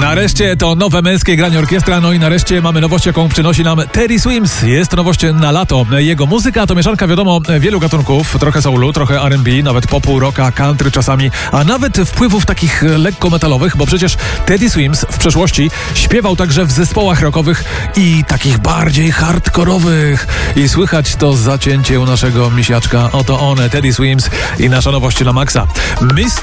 Nareszcie to nowe męskie granie orkiestra, no i nareszcie mamy nowość, jaką przynosi nam Teddy Swims. Jest to nowość na lato. Jego muzyka to mieszanka, wiadomo, wielu gatunków, trochę soulu, trochę R&B, nawet popu, rocka, country czasami, a nawet wpływów takich lekko metalowych, bo przecież Teddy Swims w przeszłości śpiewał także w zespołach rockowych i takich bardziej hardkorowych. I słychać to zacięcie u naszego misiaczka. Oto one, Teddy Swims i nasza nowość na maksa.